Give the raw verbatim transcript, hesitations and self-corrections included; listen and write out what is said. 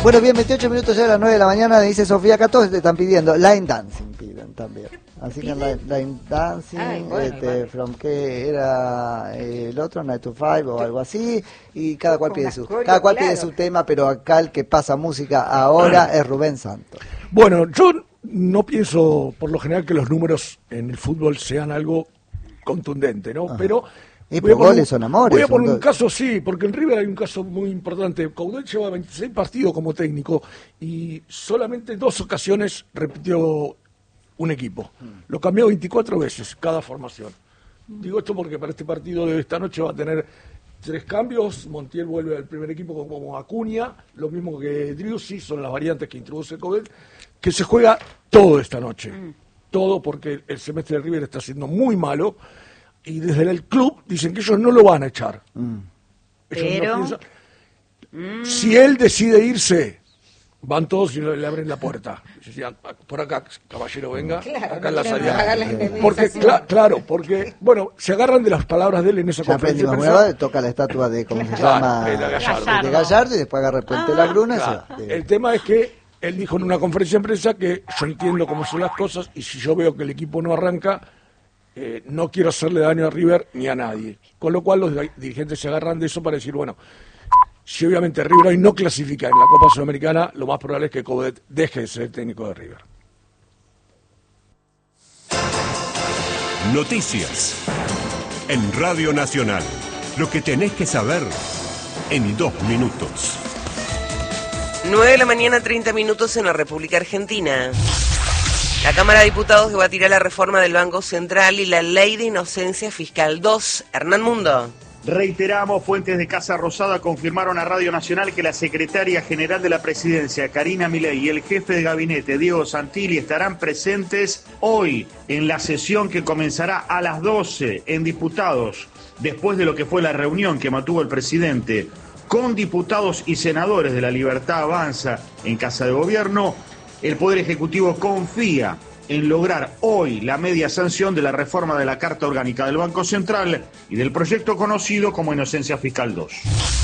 Bueno, bien, veintiocho minutos ya a las nueve de la mañana, dice Sofía, acá todos te están pidiendo line dancing, piden también. Así que line, line dancing, Ay, bueno, este, vale. from que era eh, el otro, nine to five o algo así, y cada cual Con pide la su, coreo, cada cual pide claro. su tema, pero acá el que pasa música ahora es Rubén Santos. Bueno, yo no pienso por lo general que los números en el fútbol sean algo contundente, ¿no? Ajá. Pero Y voy a por poner goles un- son amores. Voy a son poner un dos- caso, sí, porque en River hay un caso muy importante. Coudet lleva veintiséis partidos como técnico y solamente dos ocasiones repitió un equipo. Lo cambió veinticuatro veces cada formación. Digo esto porque para este partido de esta noche va a tener tres cambios. Montiel vuelve al primer equipo como Acuña, lo mismo que Driussi, son las variantes que introduce Coudet, que se juega todo esta noche. Todo porque el semestre de River está siendo muy malo. Y desde el club dicen que ellos no lo van a echar. Mm. Ellos Pero- no piensan- Si él decide irse, van todos y le le abren la puerta. Decían, por acá, caballero, venga, Claro, acá en no la quieren salida. pagar la Eh, indemnización. Porque, cla- claro, porque, bueno, se agarran de las palabras de él en esa Ya conferencia de aprendimos una prensa. vez, toca la estatua de, ¿cómo se Claro, llama? de la Gallardo. De Gallardo, y después agarra el puente de la Bruna. y se Claro, va. el tema es que él dijo en una conferencia de prensa que yo entiendo cómo son las cosas y si yo veo que el equipo no arranca, eh, no quiero hacerle daño a River ni a nadie. Con lo cual los di- dirigentes se agarran de eso para decir, bueno, si obviamente River hoy no clasifica en la Copa Sudamericana, lo más probable es que Coudet deje de ser el técnico de River. Noticias. En Radio Nacional. Lo que tenés que saber en dos minutos. nueve de la mañana, treinta minutos en la República Argentina. La Cámara de Diputados debatirá la reforma del Banco Central y la Ley de Inocencia Fiscal dos. Hernán Mundo. Reiteramos, fuentes de Casa Rosada confirmaron a Radio Nacional que la secretaria general de la Presidencia, Karina Milei, y el jefe de gabinete, Diego Santilli, estarán presentes hoy en la sesión que comenzará a las doce en Diputados, después de lo que fue la reunión que mantuvo el presidente con diputados y senadores de La Libertad Avanza en Casa de Gobierno. El Poder Ejecutivo confía en lograr hoy la media sanción de la reforma de la Carta Orgánica del Banco Central y del proyecto conocido como Inocencia Fiscal dos.